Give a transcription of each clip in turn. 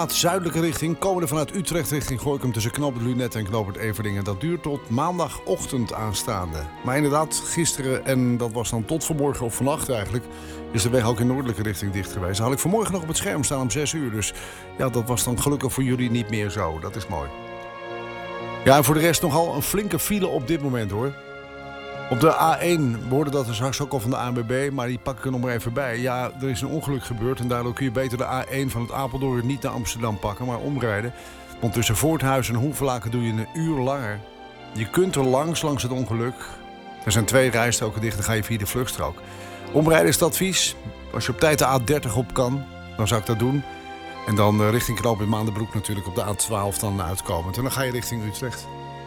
Zuidelijke richting, komende vanuit Utrecht richting Gorinchem tussen knooppunt Lunetten en knooppunt Everdingen. Dat duurt tot maandagochtend aanstaande. Maar inderdaad, gisteren, en dat was dan tot vanmorgen of vannacht eigenlijk, is de weg ook in noordelijke richting dicht geweest. Dat had ik vanmorgen nog op het scherm staan om 6 uur. Dus ja, dat was dan gelukkig voor jullie niet meer zo. Dat is mooi. Ja, en voor de rest nogal een flinke file op dit moment hoor. Op de A1, we hoorden dat er straks ook al van de ANWB, maar die pak ik er nog maar even bij. Ja, er is een ongeluk gebeurd en daardoor kun je beter de A1 van het Apeldoorn niet naar Amsterdam pakken, maar omrijden. Want tussen Voorthuizen en Hoevelaken doe je een uur langer. Je kunt er langs het ongeluk. Er zijn 2 rijstroken dicht, dan ga je via de vluchtstrook. Omrijden is het advies. Als je op tijd de A30 op kan, dan zou ik dat doen. En dan richting knooppunt Maandenbroek natuurlijk op de A12 dan uitkomend. En dan ga je richting Utrecht.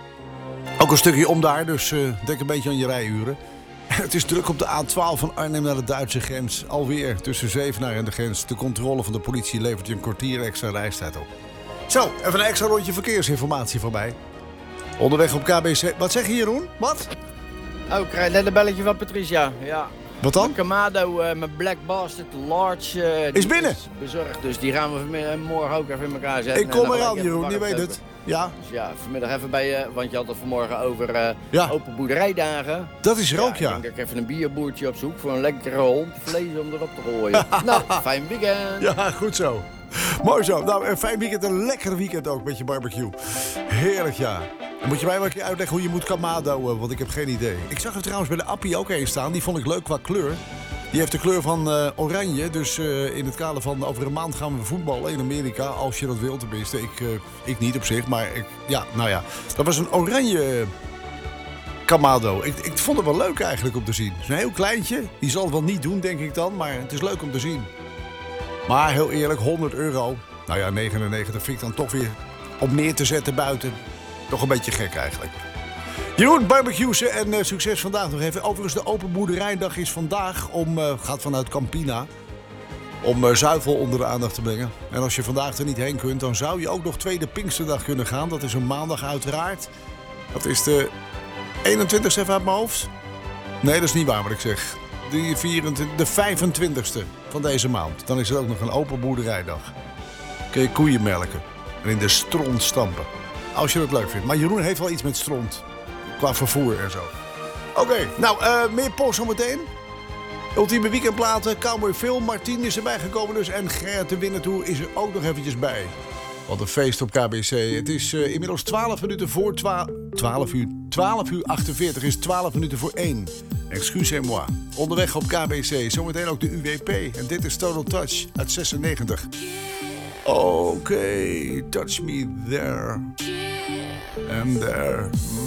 Ook een stukje om daar, dus denk een beetje aan je rijuren. Het is druk op de A12 van Arnhem naar de Duitse grens. Alweer tussen Zevenaar en de grens. De controle van de politie levert je een kwartier extra reistijd op. Zo, even een extra rondje verkeersinformatie voorbij. Onderweg op KBC. Wat zeg je, Jeroen? Wat? Oh, ik krijg net een belletje van Patricia. Ja. Wat dan? Mijn Kamado, mijn Black Bastard Large. Is binnen. Is bezorgd, dus die gaan we morgen ook even in elkaar zetten. Ik kom eraan, Jeroen, je weet het. Ja. Dus ja, vanmiddag even bij je, want je had het vanmorgen over open boerderijdagen. Dat is er ook, ja. Ik denk dat ik even een bierboertje op zoek voor een lekkere hond vlees om erop te gooien. Nou, fijn weekend. Ja, goed zo. Mooi zo. Nou, een fijn weekend, een lekker weekend ook met je barbecue. Heerlijk, ja. Dan moet je mij wel een keer uitleggen hoe je moet kamado, want ik heb geen idee. Ik zag er trouwens bij de Appie ook een staan. Die vond ik leuk qua kleur. Die heeft de kleur van oranje. Dus in het kader van over een maand gaan we voetballen in Amerika. Als je dat wilt tenminste. Ik niet op zich, maar dat was een oranje kamado. Ik vond het wel leuk eigenlijk om te zien. Het is een heel kleintje. Die zal het wel niet doen, denk ik dan. Maar het is leuk om te zien. Maar heel eerlijk, €100. Nou ja, 99 vind ik dan toch weer om neer te zetten buiten. Toch een beetje gek eigenlijk. Jeroen, barbecues en succes vandaag nog even. Overigens, de Open Boerderijdag is vandaag gaat vanuit Campina. Om zuivel onder de aandacht te brengen. En als je vandaag er niet heen kunt, dan zou je ook nog tweede Pinksterdag kunnen gaan. Dat is een maandag uiteraard. Dat is de 21ste even uit mijn hoofd. Nee, dat is niet waar wat ik zeg. De 25ste van deze maand. Dan is er ook nog een Open Boerderijdag. Kun je koeien melken. En in de stront stampen. Als je dat leuk vindt. Maar Jeroen heeft wel iets met stront. Qua vervoer en zo. Oké, nou, meer post zometeen. Ultieme weekendplaten, Cowboy Phil, Martien is erbij gekomen dus. En Gerrit de Winnetou is er ook nog eventjes bij. Wat een feest op KBC. Het is inmiddels 12 minuten voor 12 uur. 12 uur 48 is 12 minuten voor 1. Excusez-moi. Onderweg op KBC. Zometeen ook de UWP. En dit is Total Touch uit 96. Oké, touch me there. And there.